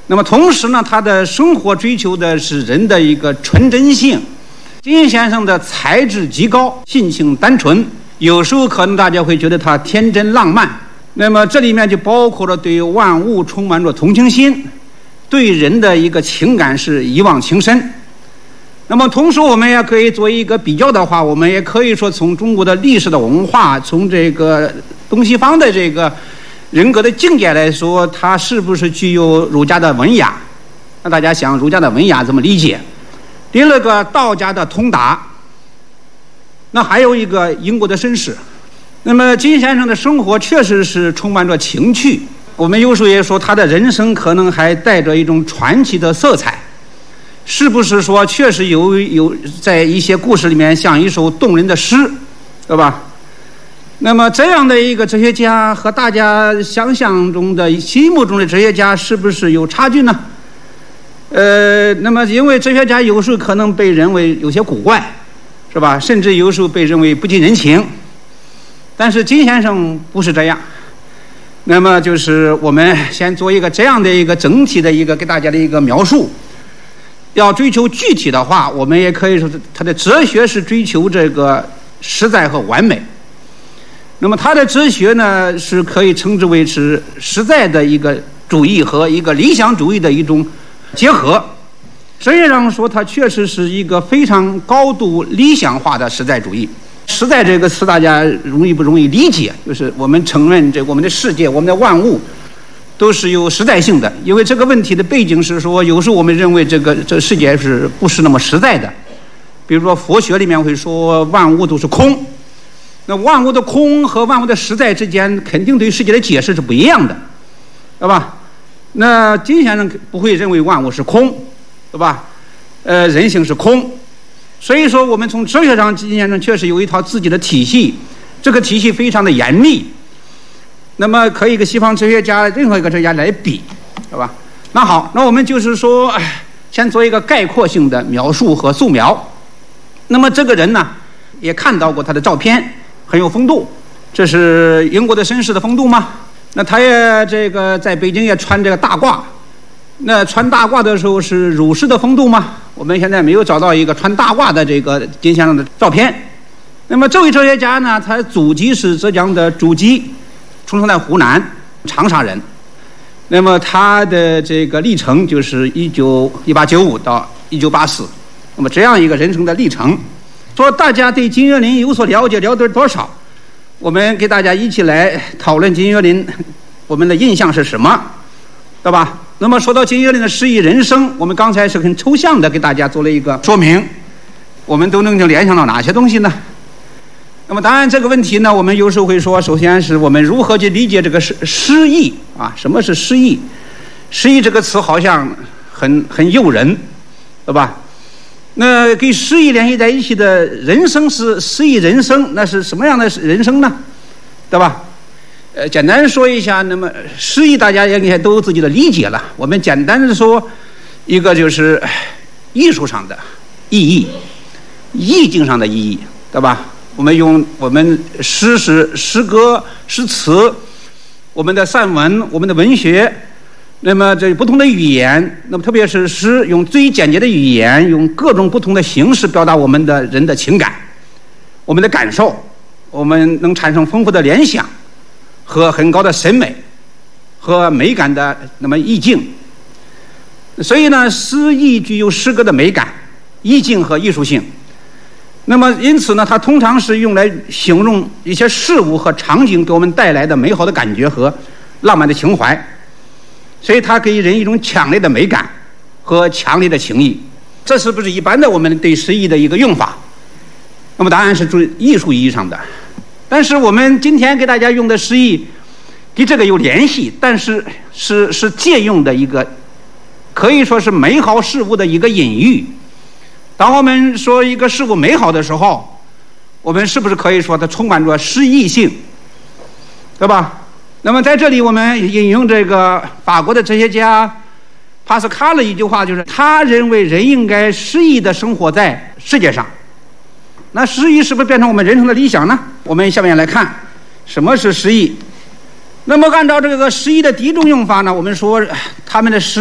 那么同时呢，他的生活追求的是人的一个纯真性。金先生的才智极高，性情单纯，有时候可能大家会觉得他天真浪漫。那么这里面就包括了对万物充满着同情心，对人的一个情感是一往情深。那么同时我们也可以做一个比较的话，我们也可以说从中国的历史的文化，从这个东西方的这个人格的境界来说，它是不是具有儒家的文雅？那大家想儒家的文雅怎么理解？第二个道家的通达，那还有一个英国的绅士。那么金先生的生活确实是充满着情趣，我们有时候也说他的人生可能还带着一种传奇的色彩。是不是说确实有在一些故事里面像一首动人的诗，对吧？那么这样的一个哲学家和大家想象中的心目中的哲学家是不是有差距呢？那么因为哲学家有时候可能被认为有些古怪，是吧？甚至有时候被认为不近人情。但是金先生不是这样。那么就是我们先做一个这样的一个整体的一个给大家的一个描述。要追求具体的话，我们也可以说他的哲学是追求这个实在和完美。那么他的哲学呢，是可以称之为是实在的一个主义和一个理想主义的一种结合。实际上说，它确实是一个非常高度理想化的实在主义。实在这个词大家容易不容易理解？就是我们承认这我们的世界，我们的万物都是有实在性的。因为这个问题的背景是说，有时候我们认为这世界是不是那么实在的。比如说佛学里面会说万物都是空，那万物的空和万物的实在之间肯定对世界的解释是不一样的，对吧？那金先生不会认为万物是空，对吧？人性是空。所以说我们从哲学上，金先生确实有一套自己的体系，这个体系非常的严密。那么可以跟西方哲学家任何一个哲学家来比，是吧？那好，那我们就是说先做一个概括性的描述和素描。那么这个人呢，也看到过他的照片，很有风度。这是英国的绅士的风度吗？那他也这个在北京也穿这个大褂。那穿大褂的时候是儒士的风度吗？我们现在没有找到一个穿大褂的这个金先生的照片。那么这位哲学家呢，他祖籍是浙江的诸暨，出生在湖南长沙人。那么他的这个历程就是1895到1984，那么这样一个人生的历程。说大家对金岳霖有所了解，了解多少？我们给大家一起来讨论金岳霖，我们的印象是什么，对吧？那么说到金岳霖的诗意人生，我们刚才是很抽象的给大家做了一个说明，我们都能够联想到哪些东西呢？那么当然这个问题呢，我们有时候会说，首先是我们如何去理解这个诗意啊？什么是诗意？诗意这个词好像很诱人，对吧？那跟诗意联系在一起的人生是诗意人生，那是什么样的人生呢？对吧？简单说一下，那么诗意大家应该都有自己的理解了。我们简单的说，一个就是艺术上的意义，意境上的意义，对吧？我们用我们诗歌、诗词，我们的散文、我们的文学，那么这不同的语言，那么特别是诗，用最简洁的语言，用各种不同的形式表达我们的人的情感、我们的感受，我们能产生丰富的联想和很高的审美和美感的那么意境。所以呢，诗意具有诗歌的美感、意境和艺术性。那么因此呢，它通常是用来形容一些事物和场景给我们带来的美好的感觉和浪漫的情怀，所以它给人一种强烈的美感和强烈的情意。这是不是一般的我们对诗意的一个用法？那么当然是注意艺术意义上的。但是我们今天给大家用的诗意跟这个有联系，但是是借用的一个可以说是美好事物的一个隐喻。当我们说一个事物美好的时候，我们是不是可以说它充满着诗意性，对吧？那么在这里我们引用这个法国的哲学家帕斯卡的一句话，就是他认为人应该诗意的生活在世界上。那诗意是不是变成我们人生的理想呢？我们下面来看什么是诗意。那么按照这个诗意的第一种用法呢，我们说他们的诗